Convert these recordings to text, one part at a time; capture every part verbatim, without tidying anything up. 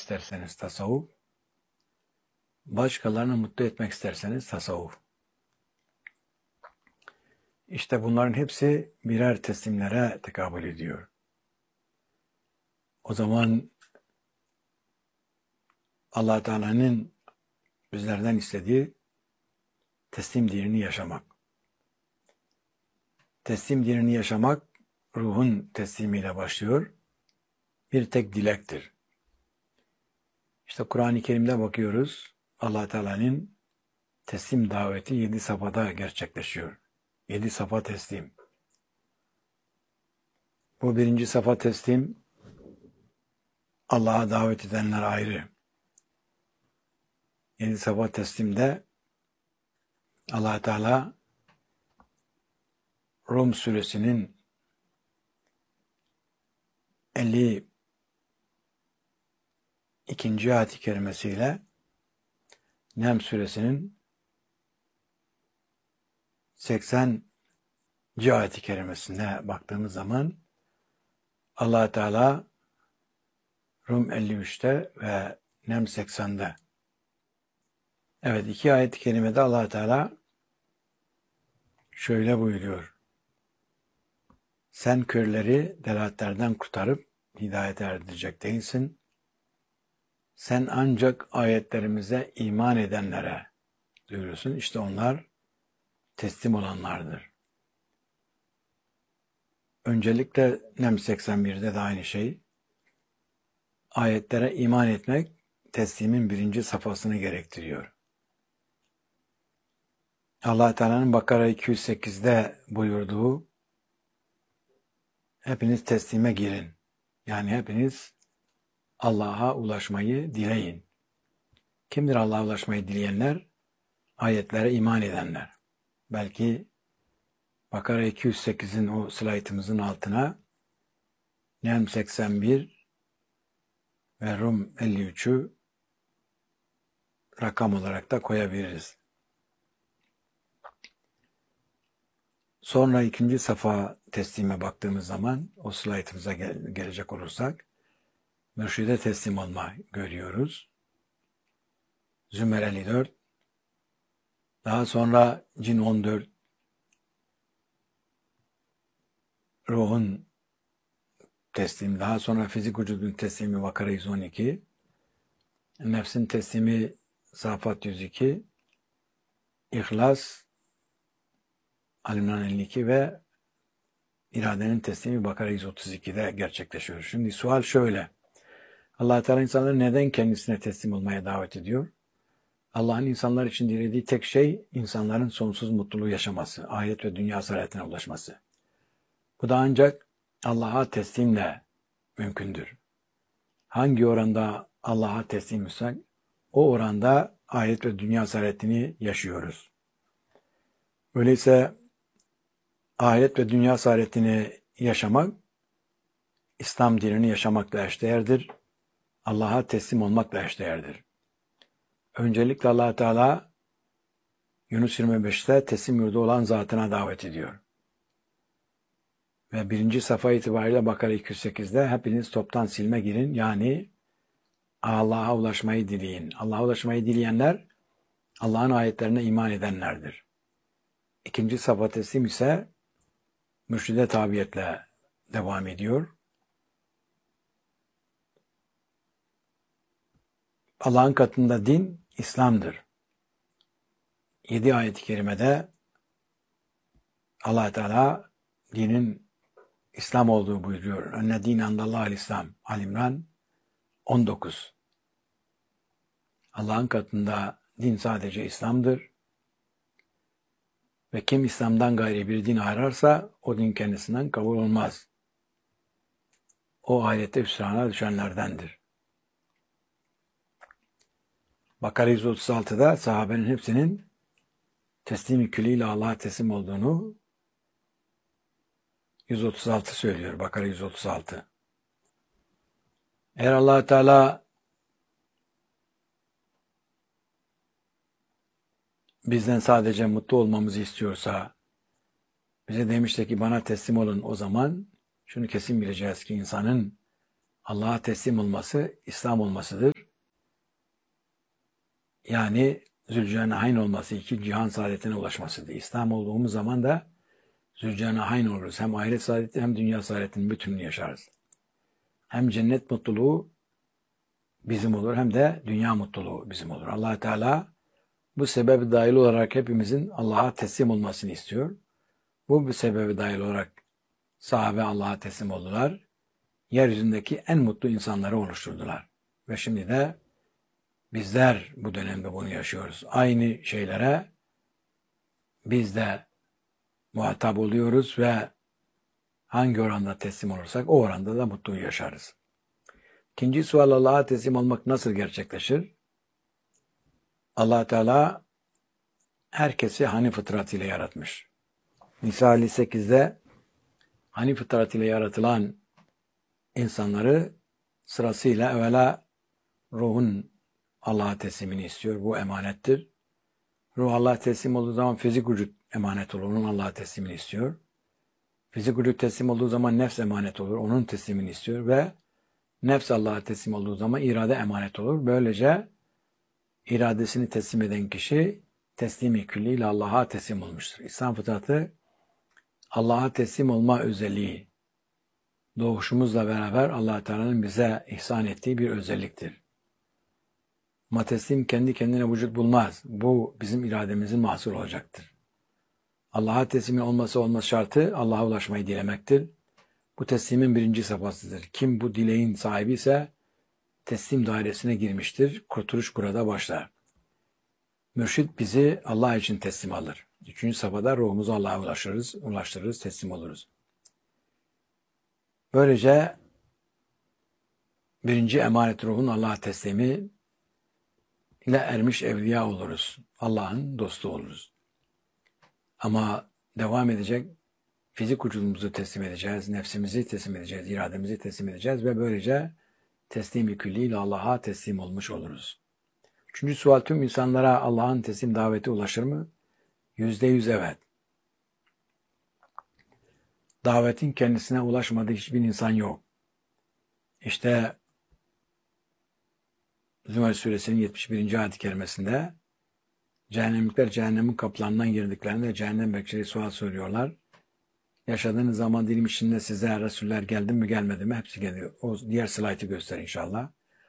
isterseniz tasavvuf, başkalarını mutlu etmek isterseniz tasavvuf. İşte bunların hepsi birer teslimlere tekabül ediyor. O zaman Allah Teala'nın bizlerden istediği teslim dinini yaşamak. Teslim dinini yaşamak ruhun teslimiyle başlıyor. Bir tek dilektir. İşte Kur'an-ı Kerim'de bakıyoruz. Allah Teala'nın teslim daveti yedi safhada gerçekleşiyor. Yedi safa teslim. Bu birinci safa teslim Allah'a davet edenler ayrı. Yedi safa teslimde Allah Teala Rum suresinin elli ikinci ayet-i kerimesiyle Nem suresinin sekseninci ayet-i kerimesine baktığımız zaman Allah Teala Rum elli üçte ve Nem seksende. Evet, iki ayet-i kerimede Allah Teala şöyle buyuruyor. Sen körleri delaletlerden kurtarıp hidayete erdirecek değilsin. Sen ancak ayetlerimize iman edenlere duyuruyorsun. İşte onlar teslim olanlardır. Öncelikle Nem seksen birde de aynı şey. Ayetlere iman etmek teslimin birinci safhasını gerektiriyor. Allah Teala'nın Bakara iki yüz sekizde buyurduğu hepiniz teslime girin. Yani hepiniz Allah'a ulaşmayı dileyin. Kimdir Allah'a ulaşmayı dileyenler? Ayetlere iman edenler. Belki Bakara iki yüz sekizin o slaytımızın altına Nem seksen bir ve Rum elli üçü rakam olarak da koyabiliriz. Sonra ikinci safa teslime baktığımız zaman o slaytımıza gel- gelecek olursak mürşide teslim olma görüyoruz. Zümer elli dört, daha sonra Cin on dört, ruhun teslimi, daha sonra fizik vücudun teslimi Bakara yüz on iki, nefsin teslimi Safat yüz iki, İhlas Ali İmran elli iki ve iradenin teslimi Bakara yüz otuz ikide gerçekleşiyor. Şimdi sual şöyle. Allah Teala insanları neden kendisine teslim olmaya davet ediyor? Allah'ın insanlar için dilediği tek şey insanların sonsuz mutluluğu yaşaması, ahiret ve dünya saadetine ulaşması. Bu da ancak Allah'a teslimle mümkündür. Hangi oranda Allah'a teslimizsek o oranda ahiret ve dünya saadetini yaşıyoruz. Öyleyse ahiret ve dünya saadetini yaşamak, İslam dinini yaşamakla eşdeğerdir. Allah'a teslim olmakla eşdeğerdir. Öncelikle Allah Teala Yunus yirmi beşte teslim yurdu olan zatına davet ediyor. Ve birinci safa itibariyle Bakara iki yüz sekizde hepiniz toptan silme girin. Yani Allah'a ulaşmayı dileyin. Allah'a ulaşmayı dileyenler Allah'ın ayetlerine iman edenlerdir. İkinci safa teslim ise mürşide tabiyetle devam ediyor. Allah'ın katında din İslam'dır. Yedi ayet-i kerimede Allah Teala dinin İslam olduğu buyuruyor. Enne din andallahil İslam. Ali İmran on dokuz. Allah'ın katında din sadece İslam'dır. Ve kim İslam'dan gayri bir din ararsa o din kendisinden kabul olmaz. O ahirette hüsrana düşenlerdendir. Bakara yüz otuz altıda sahabenin hepsinin teslim-i külliyle Allah'a teslim olduğunu yüz otuz altı söylüyor. Bakara yüz otuz altı. Eğer Allah Teala bizden sadece mutlu olmamızı istiyorsa, bize demişti ki bana teslim olun, o zaman şunu kesin bileceğiz ki insanın Allah'a teslim olması İslam olmasıdır. Yani Zülcenahayn olması, iki cihan saadetine ulaşmasıdır. İslam olduğumuz zaman da Zülcenahayn oluruz. Hem ahiret saadeti hem dünya saadetinin bütününü yaşarız. Hem cennet mutluluğu bizim olur hem de dünya mutluluğu bizim olur. Allah Teala bu sebebi dahil olarak hepimizin Allah'a teslim olmasını istiyor. Bu bir sebebi dahil olarak sahabe Allah'a teslim oldular. Yeryüzündeki en mutlu insanları oluşturdular. Ve şimdi de bizler bu dönemde bunu yaşıyoruz. Aynı şeylere biz de muhatap oluyoruz ve hangi oranda teslim olursak o oranda da mutlu yaşarız. İkinci sual, Allah'a teslim olmak nasıl gerçekleşir? Allah Teala herkesi hani fıtratıyla yaratmış. Nisa elli sekizde hani fıtratıyla yaratılan insanları sırasıyla evvela ruhun Allah'a teslimini istiyor. Bu emanettir. Ruh Allah'a teslim olduğu zaman fizik vücut emanet olur. Onun Allah'a teslimini istiyor. Fizik vücut teslim olduğu zaman nefs emanet olur. Onun teslimini istiyor ve nefs Allah'a teslim olduğu zaman irade emanet olur. Böylece iradesini teslim eden kişi teslimi külliyle Allah'a teslim olmuştur. İslam fıtratı Allah'a teslim olma özelliği doğuşumuzla beraber Allah Teala'nın bize ihsan ettiği bir özelliktir. Ama teslim kendi kendine vücut bulmaz. Bu bizim irademizin mahsulü olacaktır. Allah'a teslimin olması olmaz şartı Allah'a ulaşmayı dilemektir. Bu teslimin birinci safhasıdır. Kim bu dileğin sahibi ise teslim dairesine girmiştir. Kurtuluş burada başlar. Mürşid bizi Allah için teslim alır. Üçüncü safhada ruhumuzu Allah'a ulaştırırız, ulaştırırız, teslim oluruz. Böylece birinci emanet ruhun Allah'a teslimi ile ermiş evliya oluruz. Allah'ın dostu oluruz. Ama devam edecek fizik vücudumuzu teslim edeceğiz, nefsimizi teslim edeceğiz, irademizi teslim edeceğiz ve böylece teslim-i külliyle Allah'a teslim olmuş oluruz. Üçüncü sual, tüm insanlara Allah'ın teslim daveti ulaşır mı? Yüzde yüz evet. Davetin kendisine ulaşmadığı hiçbir insan yok. İşte Zümer Suresinin yetmiş birinci ayet-i kerimesinde cehennemlikler cehennemin kapılarından girdiklerinde cehennem bekçileri sual soruyorlar. Yaşadığınız zaman dilim içinde size Resuller geldi mi gelmedi mi? Hepsi geliyor. O diğer slaytı göster inşallah.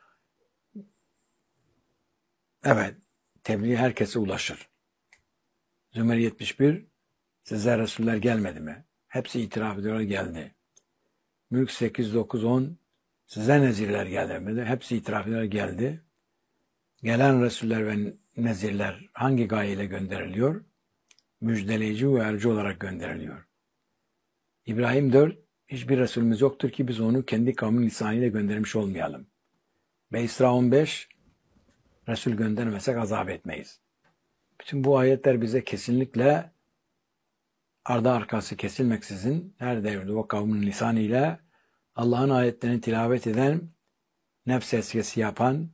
Evet, tebliğ herkese ulaşır. Zümer yetmiş bir, size Resuller gelmedi mi? Hepsi itiraf ediyorlar, geldi. Mülk sekiz, dokuz, on, size nezirler geldi mi? Hepsi itiraf ediyorlar, geldi. Gelen Resuller ve nezirler hangi gayeyle gönderiliyor? Müjdeleyici ve uyarıcı olarak gönderiliyor. İbrahim dört, hiçbir Resulümüz yoktur ki biz onu kendi kavmin lisanıyla göndermiş olmayalım. Ve İsra on beş, Resul göndermesek azap etmeyiz. Bütün bu ayetler bize kesinlikle ardı arkası kesilmeksizin her devirde o kavmin lisanıyla Allah'ın ayetlerini tilavet eden, nefs eskesi yapan,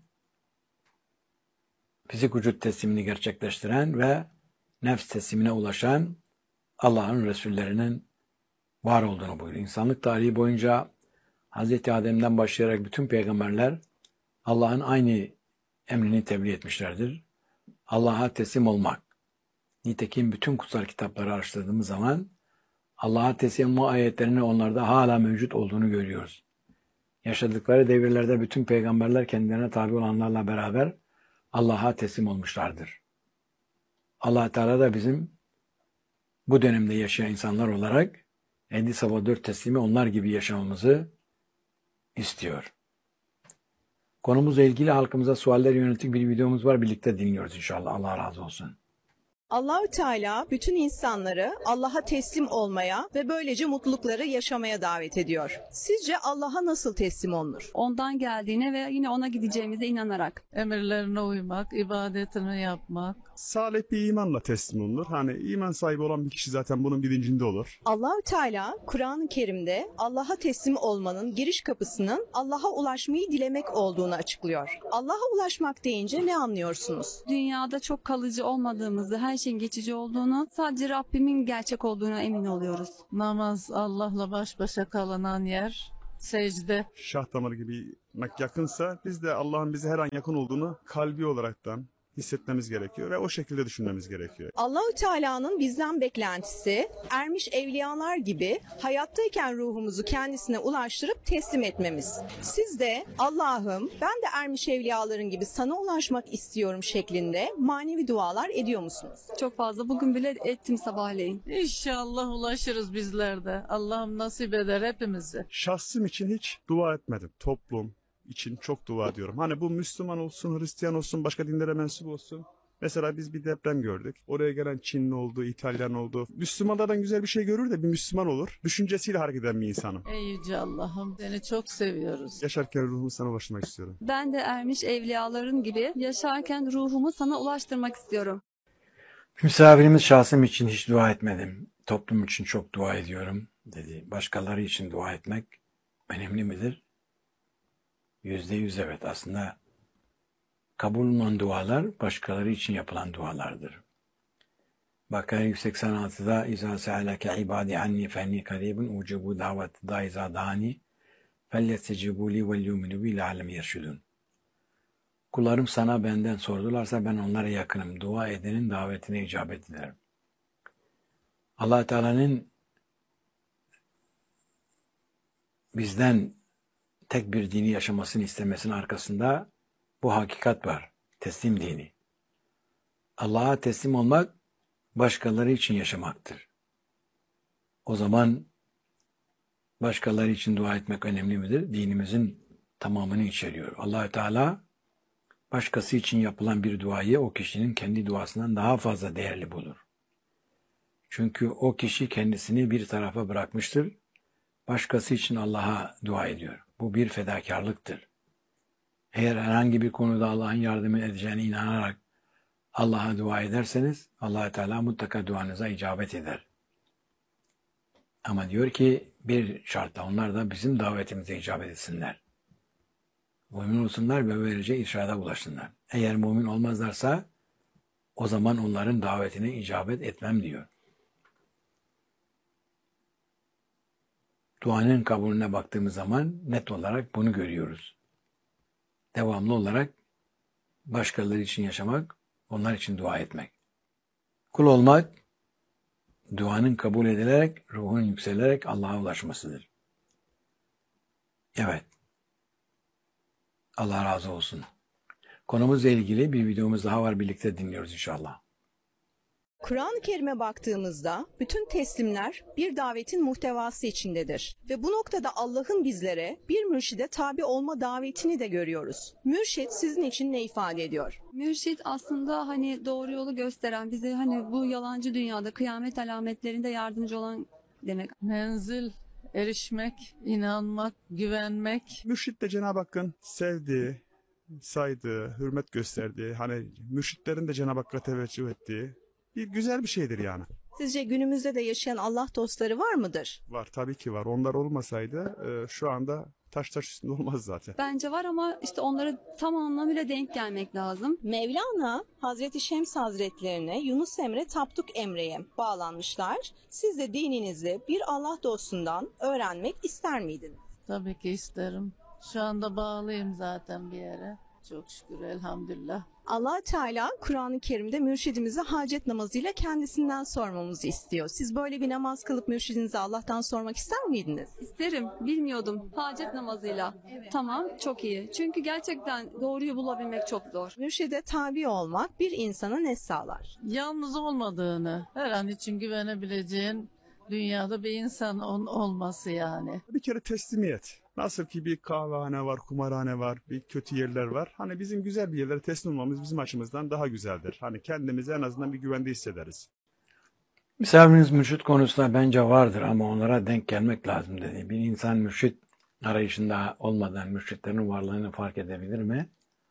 fizik vücut teslimini gerçekleştiren ve nefs teslimine ulaşan Allah'ın Resullerinin var olduğunu buyuruyor. İnsanlık tarihi boyunca Hazreti Adem'den başlayarak bütün peygamberler Allah'ın aynı emrini tebliğ etmişlerdir. Allah'a teslim olmak. Nitekim bütün kutsal kitapları araştırdığımız zaman Allah'a teslim olma ayetlerinin onlarda hala mevcut olduğunu görüyoruz. Yaşadıkları devirlerde bütün peygamberler kendilerine tabi olanlarla beraber Allah'a teslim olmuşlardır. Allah Teala da bizim bu dönemde yaşayan insanlar olarak Ehli Safa dört teslimi onlar gibi yaşamamızı istiyor. Konumuzla ilgili halkımıza sualler yönelik bir videomuz var. Birlikte dinliyoruz inşallah. Allah razı olsun. Allahü Teala bütün insanları Allah'a teslim olmaya ve böylece mutlulukları yaşamaya davet ediyor. Sizce Allah'a nasıl teslim olunur? Ondan geldiğine ve yine ona gideceğimize inanarak. Emirlerine uymak, ibadetini yapmak. Salih bir imanla teslim olunur. Hani iman sahibi olan bir kişi zaten bunun bilincinde olur. Allahü Teala Kur'an-ı Kerim'de Allah'a teslim olmanın giriş kapısının Allah'a ulaşmayı dilemek olduğunu açıklıyor. Allah'a ulaşmak deyince ne anlıyorsunuz? Dünyada çok kalıcı olmadığımızı, her şeyin geçici olduğunu, sadece Rabbimin gerçek olduğuna emin oluyoruz. Namaz, Allah'la baş başa kalınan yer, secde. Şah damarı gibi yakınsa biz de Allah'ın bize her an yakın olduğunu kalbi olaraktan, hissetmemiz gerekiyor ve o şekilde düşünmemiz gerekiyor. Allahü Teala'nın bizden beklentisi ermiş evliyalar gibi hayattayken ruhumuzu kendisine ulaştırıp teslim etmemiz. Siz de Allah'ım ben de ermiş evliyaların gibi sana ulaşmak istiyorum şeklinde manevi dualar ediyor musunuz? Çok fazla. Bugün bile ettim sabahleyin. İnşallah ulaşırız bizler de. Allah'ım nasip eder hepimizi. Şahsım için hiç dua etmedim. Toplum için çok dua ediyorum. Hani bu Müslüman olsun, Hristiyan olsun, başka dinlere mensup olsun. Mesela biz bir deprem gördük. Oraya gelen Çinli oldu, İtalyan oldu. Müslümanlardan güzel bir şey görür de bir Müslüman olur. Düşüncesiyle hareket eden bir insanım. Ey yüce Allah'ım seni çok seviyoruz. Yaşarken ruhumu sana ulaştırmak istiyorum. Ben de ermiş evliyaların gibi yaşarken ruhumu sana ulaştırmak istiyorum. Misafirimiz şahsım için hiç dua etmedim. Toplum için çok dua ediyorum dedi. Başkaları için dua etmek önemli midir? Yüzde yüz evet. Aslında kabul olunan dualar başkaları için yapılan dualardır. Bakara yüz seksen altıda İzâ se'aleke ibâdi anni fenni karîbun ucibu daveti da izâ dâni fellestecibû li vel yûminû bi le'allem yerşudûn. Kullarım sana benden sordularsa ben onlara yakınım. Dua edenin davetine icabet ederim. Allah Teala'nın bizden tek bir dini yaşamasını istemesinin arkasında bu hakikat var. Teslim dini. Allah'a teslim olmak başkaları için yaşamaktır. O zaman başkaları için dua etmek önemli midir? Dinimizin tamamını içeriyor. Allah Teala başkası için yapılan bir duayı o kişinin kendi duasından daha fazla değerli bulur. Çünkü o kişi kendisini bir tarafa bırakmıştır. Başkası için Allah'a dua ediyor. Bu bir fedakarlıktır. Eğer herhangi bir konuda Allah'ın yardım edeceğine inanarak Allah'a dua ederseniz Allah Teala mutlaka duanıza icabet eder. Ama diyor ki bir şartla onlar da bizim davetimize icabet etsinler. Mümin olsunlar ve böylece irşada ulaşsınlar. Eğer mümin olmazlarsa o zaman onların davetine icabet etmem diyor. Duanın kabulüne baktığımız zaman net olarak bunu görüyoruz. Devamlı olarak başkaları için yaşamak, onlar için dua etmek. Kul olmak, duanın kabul edilerek, ruhun yükselerek Allah'a ulaşmasıdır. Evet. Allah razı olsun. Konumuzla ilgili bir videomuz daha var, birlikte dinliyoruz inşallah. Kur'an-ı Kerim'e baktığımızda bütün teslimler bir davetin muhtevası içindedir. Ve bu noktada Allah'ın bizlere bir mürşide tabi olma davetini de görüyoruz. Mürşit sizin için ne ifade ediyor? Mürşit aslında hani doğru yolu gösteren, bize hani bu yalancı dünyada kıyamet alametlerinde yardımcı olan demek. Menzil, erişmek, inanmak, güvenmek. Mürşit de Cenab-ı Hakk'ın sevdiği, saydığı, hürmet gösterdiği, hani mürşitlerin de Cenab-ı Hakk'a teveccüh ettiği bir güzel bir şeydir yani. Sizce günümüzde de yaşayan Allah dostları var mıdır? Var, tabii ki var. Onlar olmasaydı e, şu anda taş taş üstünde olmaz zaten. Bence var ama işte onlara tam anlamıyla denk gelmek lazım. Mevlana, Hazreti Şems Hazretlerine, Yunus Emre, Tapduk Emre'ye bağlanmışlar. Siz de dininizi bir Allah dostundan öğrenmek ister miydiniz? Tabii ki isterim. Şu anda bağlıyım zaten bir yere. Çok şükür elhamdülillah. Allah Teala Kur'an-ı Kerim'de mürşidimize hacet namazıyla kendisinden sormamızı istiyor. Siz böyle bir namaz kılıp mürşidinize Allah'tan sormak ister miydiniz? İsterim, bilmiyordum. Hacet namazıyla. Tamam, çok iyi. Çünkü gerçekten doğruyu bulabilmek çok zor. Mürşide tabi olmak bir insana ne sağlar? Yalnız olmadığını, her an için güvenebileceğin dünyada bir insan ol- olması yani. Bir kere teslimiyet. Nasıl ki bir kahvehane var, kumarhane var, bir kötü yerler var. Hani bizim güzel bir yerlere teslim olmamız bizim açımızdan daha güzeldir. Hani kendimizi en azından bir güvende hissederiz. Misafiriniz mürşit konusunda bence vardır ama onlara denk gelmek lazım dedi. Bir insan mürşit arayışında olmadan mürşitlerin varlığını fark edebilir mi?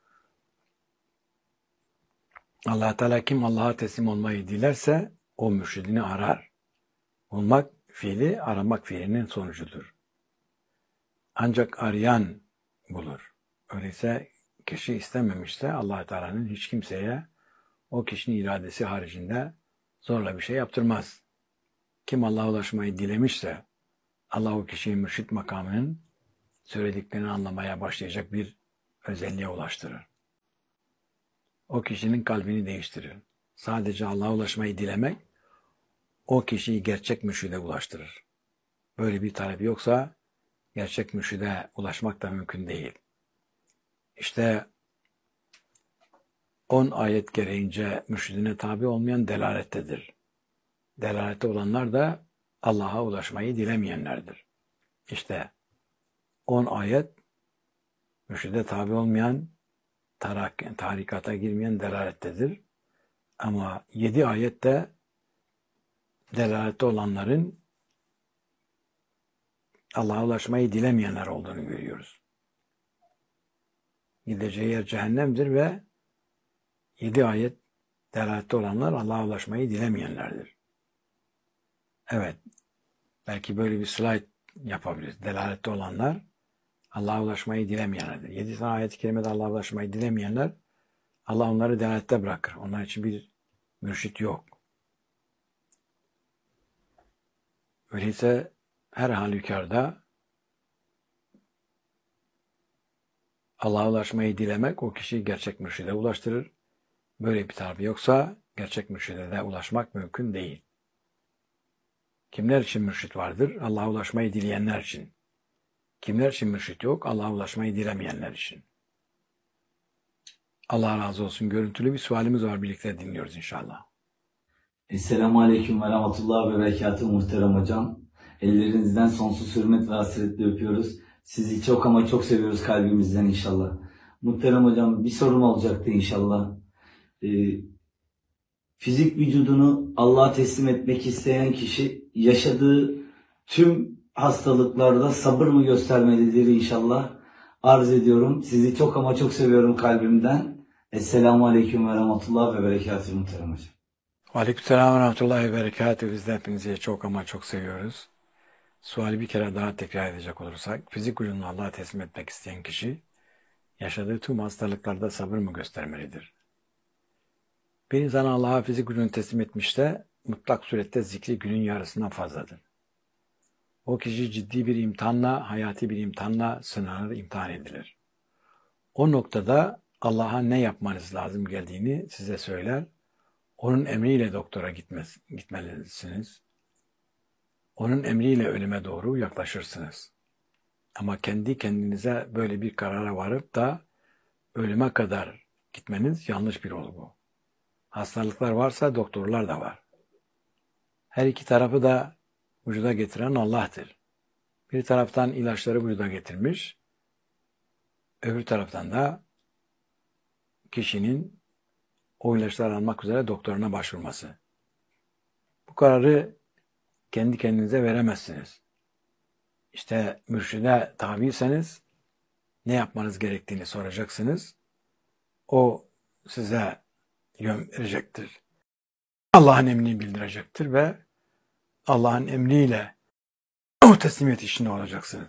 Allah Teala kim Allah'a teslim olmayı dilerse o mürşidini arar. Bulmak fiili aramak fiilinin sonucudur. Ancak arayan bulur. Öyleyse kişi istememişse Allah Teala'nın hiç kimseye o kişinin iradesi haricinde zorla bir şey yaptırmaz. Kim Allah'a ulaşmayı dilemişse Allah o kişiyi mürşit makamının söylediklerini anlamaya başlayacak bir özelliğe ulaştırır. o kişinin kalbini değiştirir. Sadece Allah'a ulaşmayı dilemek o kişiyi gerçek mürşide ulaştırır. Böyle bir talep yoksa gerçek mürşide ulaşmak da mümkün değil. İşte on ayet gereğince mürşidine tabi olmayan delalettedir. Delalette olanlar da Allah'a ulaşmayı dilemeyenlerdir. İşte on ayet mürşide tabi olmayan, tarak, tarikata girmeyen delalettedir. Ama yedi ayet de delalette olanların Allah'a ulaşmayı dilemeyenler olduğunu görüyoruz. Gideceği yer cehennemdir ve yedi ayet delalette olanlar Allah'a ulaşmayı dilemeyenlerdir. Evet, belki böyle bir slide yapabiliriz. Delalette olanlar Allah'a ulaşmayı dilemeyenlerdir. Yedi tane ayet-i kerimede Allah'a ulaşmayı dilemeyenler, Allah onları delalette bırakır. Onlar için bir mürşit yok. Öyleyse her halükarda Allah'a ulaşmayı dilemek o kişiyi gerçek mürşide ulaştırır. Böyle bir tabi yoksa gerçek mürşide de ulaşmak mümkün değil. Kimler için mürşit vardır? Allah'a ulaşmayı dileyenler için. Kimler için mürşit yok? Allah'a ulaşmayı dilemeyenler için. Allah razı olsun. Görüntülü bir sualimiz var. Birlikte dinliyoruz inşallah. Esselamu Aleyküm ve Rahmetullah ve Berekatuhu muhterem hocam. Ellerinizden sonsuz hürmet ve hasretle öpüyoruz. Sizi çok ama çok seviyoruz kalbimizden inşallah. Muhterem hocam bir sorum olacaktı inşallah. Ee, fizik vücudunu Allah'a teslim etmek isteyen kişi yaşadığı tüm hastalıklarda sabır mı göstermelidir inşallah? Arz ediyorum. Sizi çok ama çok seviyorum kalbimden. Esselamu Aleyküm ve Rahmetullah ve Berekatuhu muhterem hocam. Aleykümselam ve rahmetullahi ve berekatuhu. Biz de hepinizi çok ama çok seviyoruz. Suali bir kere daha tekrar edecek olursak, fizik vücudunu Allah'a teslim etmek isteyen kişi, yaşadığı tüm hastalıklarda sabır mı göstermelidir? Bir insan Allah'a fizik vücudunu teslim etmişse, mutlak surette zikri günün yarısından fazladır. O kişi ciddi bir imtihanla, hayati bir imtihanla sınanır, imtihan edilir. O noktada Allah'a ne yapmanız lazım geldiğini size söyler. Onun emriyle doktora gitmez, gitmelisiniz. Onun emriyle ölüme doğru yaklaşırsınız. Ama kendi kendinize böyle bir karara varıp da ölüme kadar gitmeniz yanlış bir olgu. Hastalıklar varsa doktorlar da var. Her iki tarafı da vücuda getiren Allah'tır. Bir taraftan ilaçları vücuda getirmiş, öbür taraftan da kişinin o ilaçları almak üzere doktoruna başvurması. Bu kararı kendi kendinize veremezsiniz. İşte mürşide tabiyseniz ne yapmanız gerektiğini soracaksınız. O size yön verecektir. Allah'ın emrini bildirecektir ve Allah'ın emriyle o teslimiyet işinde olacaksınız.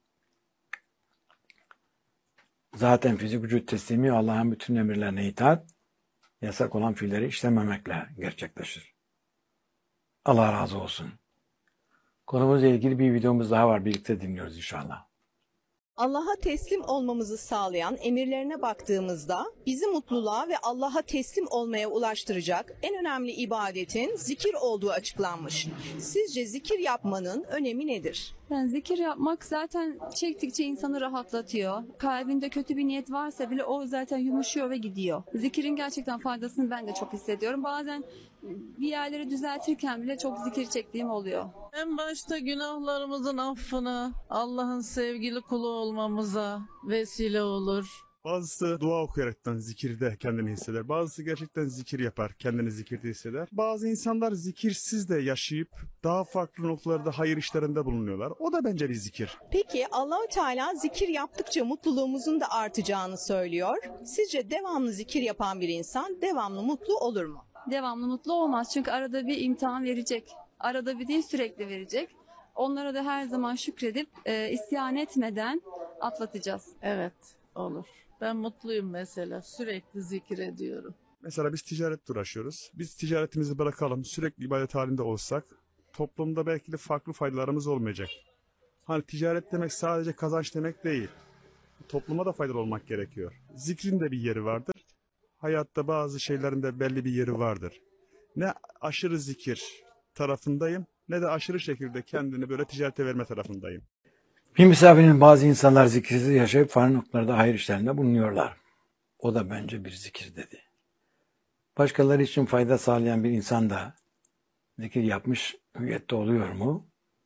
Zaten fizik vücut teslimi Allah'ın bütün emirlerine itaat, yasak olan fiilleri işlememekle gerçekleşir. Allah razı olsun. Konumuzla ilgili bir videomuz daha var. Birlikte dinliyoruz inşallah. Allah'a teslim olmamızı sağlayan emirlerine baktığımızda bizi mutluluğa ve Allah'a teslim olmaya ulaştıracak en önemli ibadetin zikir olduğu açıklanmış. Sizce zikir yapmanın önemi nedir? Yani zikir yapmak zaten çektikçe insanı rahatlatıyor. Kalbinde kötü bir niyet varsa bile o zaten yumuşuyor ve gidiyor. Zikirin gerçekten faydasını ben de çok hissediyorum. Bazen bir yerleri düzeltirken bile çok zikir çektiğim oluyor. En başta günahlarımızın affına, Allah'ın sevgili kulu olmamıza vesile olur. Bazısı dua okuyaraktan zikirde kendini hisseder. Bazısı gerçekten zikir yapar, kendini zikirde hisseder. Bazı insanlar zikirsiz de yaşayıp daha farklı noktalarda hayır işlerinde bulunuyorlar. O da bence bir zikir. Peki Allahu Teala zikir yaptıkça mutluluğumuzun da artacağını söylüyor. Sizce devamlı zikir yapan bir insan devamlı mutlu olur mu? Devamlı mutlu olmaz çünkü arada bir imtihan verecek. Arada bir değil sürekli verecek. Onlara da her zaman şükredip e, isyan etmeden atlatacağız. Evet, olur. Ben mutluyum mesela. Sürekli zikir ediyorum. Mesela biz ticaretle uğraşıyoruz. Biz ticaretimizi bırakalım, sürekli ibadet halinde olsak toplumda belki de farklı faydalarımız olmayacak. Hani ticaret demek sadece kazanç demek değil. Topluma da faydalı olmak gerekiyor. Zikrin de bir yeri vardır. hayatta bazı şeylerin de belli bir yeri vardır. Ne aşırı zikir tarafındayım ne de aşırı şekilde kendini böyle ticarete verme tarafındayım. Bir misafirin bazı insanlar zikirsiz yaşayıp farklı noktalarda hayır işlerinde bulunuyorlar. O da bence bir zikir dedi. Başkaları için fayda sağlayan bir insan da zikir yapmış hüviyette oluyor mu?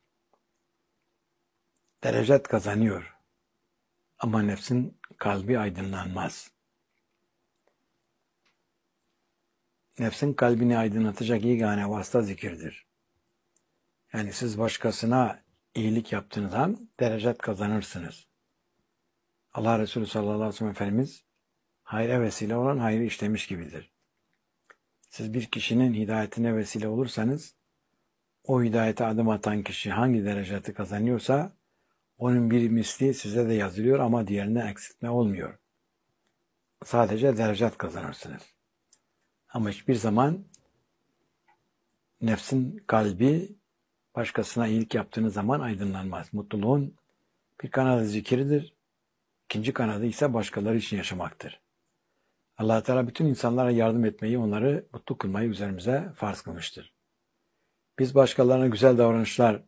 Derecet kazanıyor. Ama nefsin kalbi aydınlanmaz. Nefsin kalbini aydınlatacak yegane vasıta zikirdir. Yani siz başkasına iyilik yaptığınız an derecet kazanırsınız. Allah Resulü sallallahu aleyhi ve sellem Efendimiz hayra vesile olan hayrı işlemiş gibidir. Siz bir kişinin hidayetine vesile olursanız o hidayete adım atan kişi hangi dereceti kazanıyorsa onun bir misli size de yazılıyor ama diğerinden eksiltme olmuyor. Sadece derecet kazanırsınız. Ama hiçbir zaman nefsin kalbi başkasına iyilik yaptığınız zaman aydınlanmaz. Mutluluğun bir kanadı zikirdir. İkinci kanadı ise başkaları için yaşamaktır. Allah Teala bütün insanlara yardım etmeyi, onları mutlu kılmayı üzerimize farz kılmıştır. Biz başkalarına güzel davranışlar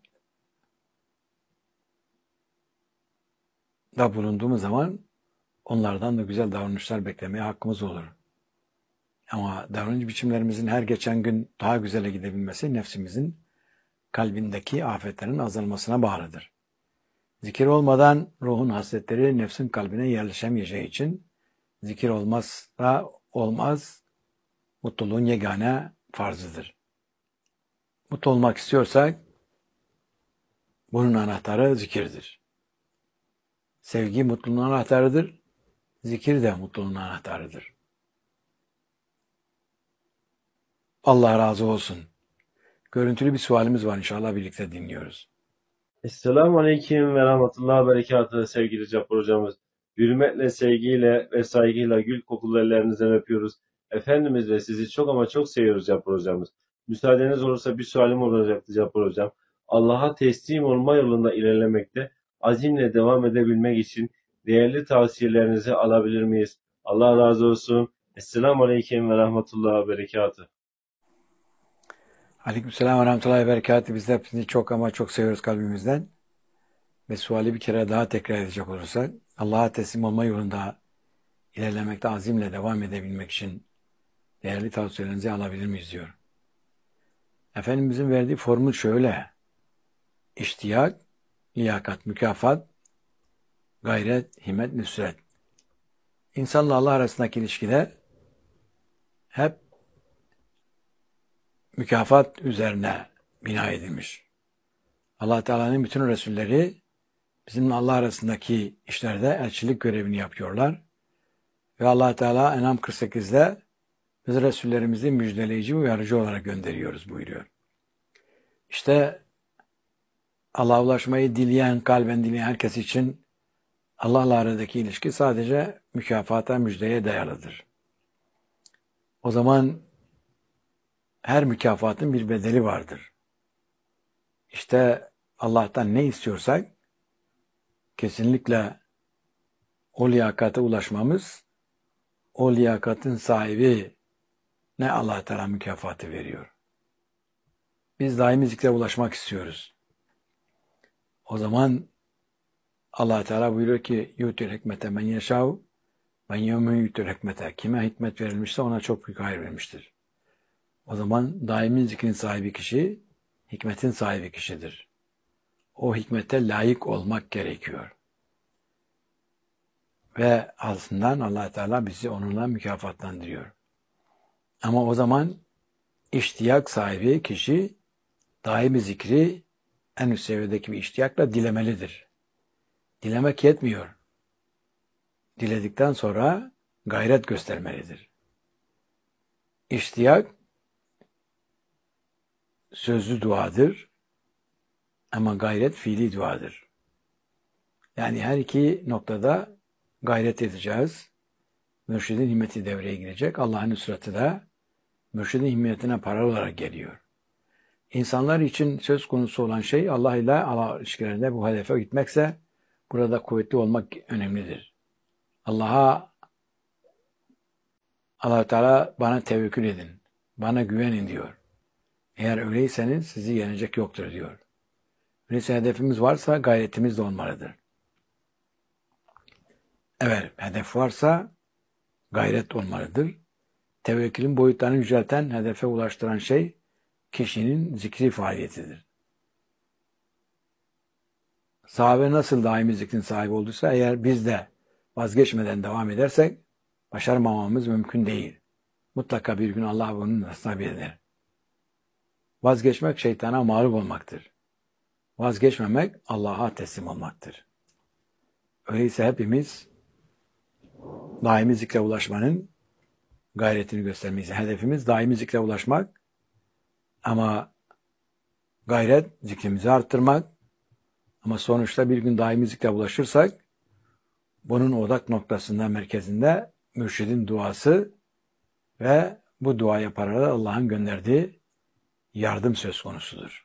da bulunduğumuz zaman onlardan da güzel davranışlar beklemeye hakkımız olur. Ama davranış biçimlerimizin her geçen gün daha güzele gidebilmesi nefsimizin kalbindeki afetlerin azalmasına bağlıdır. Zikir olmadan ruhun hasletleri nefsin kalbine yerleşemeyeceği için zikir olmazsa olmaz, mutluluğun yegane farzıdır. Mutlu olmak istiyorsak bunun anahtarı zikirdir. Sevgi mutluluğun anahtarıdır, zikir de mutluluğun anahtarıdır. Allah razı olsun. Görüntülü bir sualimiz var, inşallah birlikte dinliyoruz. Esselamu Aleyküm ve Rahmetullahi ve Berekatuhu sevgili Cabbar hocamız. Hürmetle, sevgiyle ve saygıyla gül kokulu ellerinizden öpüyoruz. Efendimiz ve sizi çok ama çok seviyoruz Cabbar hocamız. Müsaadeniz olursa bir sualim olacaktı Cabbar hocam. Allah'a teslim olma yolunda ilerlemekte azimle devam edebilmek için değerli tavsiyelerinizi alabilir miyiz? Allah razı olsun. Esselamu Aleyküm ve Rahmetullahi ve Berekatuhu. Aleykümselam ve rahmetullahi ve berekatuhu. Biz de hepsini çok ama çok seviyoruz kalbimizden. Ve suali bir kere daha tekrar edecek olursak, Allah'a teslim olma yolunda ilerlemekte azimle devam edebilmek için değerli tavsiyelerinizi alabilir miyiz diyor. Efendimizin verdiği formül şöyle: İştiyak, liyakat, mükafat, gayret, himmet, nüsret. İnsanla Allah arasındaki ilişkide hep mükafat üzerine bina edilmiş. Allah Teala'nın bütün Resulleri bizimle Allah arasındaki işlerde elçilik görevini yapıyorlar. Ve Allah Teala En'am kırk sekizde biz Resullerimizi müjdeleyici ve uyarıcı olarak gönderiyoruz buyuruyor. İşte Allah'a ulaşmayı dileyen, kalben dileyen herkes için Allah'la aradaki ilişki sadece mükafata, müjdeye dayalıdır. O zaman her mükafatın bir bedeli vardır. İşte Allah'tan ne istiyorsak kesinlikle o liyakata ulaşmamız, o liyakatın sahibi ne Allah Teala mükafatı veriyor. Biz daimi zikre ulaşmak istiyoruz. O zaman Allah Teala buyuruyor ki yu'til hikmete men yeşâ'u ve yevme yu'til hikmete. Kime hikmet verilmişse ona çok büyük hayır vermiştir. O zaman daimi zikrin sahibi kişi, hikmetin sahibi kişidir. O hikmete layık olmak gerekiyor. Ve aslında Allah Teala bizi onunla mükafatlandırıyor. Ama o zaman iştiyak sahibi kişi daimi zikri en üst seviyedeki bir iştiyakla dilemelidir. Dilemek yetmiyor. Diledikten sonra gayret göstermelidir. İştiyak sözlü duadır ama gayret fiili duadır. Yani her iki noktada gayret edeceğiz. Mürşidin himmeti devreye girecek. Allah'ın nusratı da mürşidin himmetine paralel olarak geliyor. İnsanlar için söz konusu olan şey Allah ile Allah ilişkilerinde bu hedefe gitmekse burada kuvvetli olmak önemlidir. Allah'a Allah Teala bana tevekkül edin, bana güvenin diyor. Eğer öyleyseniz sizi yenecek yoktur diyor. Öyleyse hedefimiz varsa gayretimiz de olmalıdır. Evet, hedef varsa gayret olmalıdır. Tevekkülün boyutlarını yücelten, hedefe ulaştıran şey kişinin zikri faaliyetidir. Sahabe nasıl daimi zikrin sahibi olduysa eğer biz de vazgeçmeden devam edersek başarmamamız mümkün değil. Mutlaka bir gün Allah bunu nasip eder. Vazgeçmek şeytana mağlup olmaktır. Vazgeçmemek Allah'a teslim olmaktır. Öyleyse hepimiz daimi zikre ulaşmanın gayretini göstermeyiz. Hedefimiz daimi zikre ulaşmak ama gayret zikrimizi arttırmak ama sonuçta bir gün daimi zikre ulaşırsak bunun odak noktasında, merkezinde mürşidin duası ve bu dua yaparak Allah'ın gönderdiği yardım söz konusudur.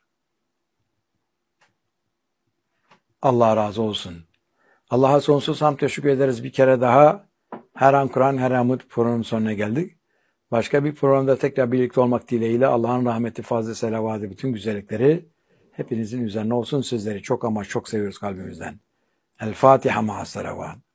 Allah razı olsun. Allah'a sonsuz hamd teşekkür ederiz bir kere daha. Her an Kur'an, her an umut programının sonuna geldik. Başka bir programda tekrar birlikte olmak dileğiyle Allah'ın rahmeti, fazla selavatı, bütün güzellikleri hepinizin üzerine olsun. Sizleri çok ama çok seviyoruz kalbimizden. El Fatiha ma'as selavat.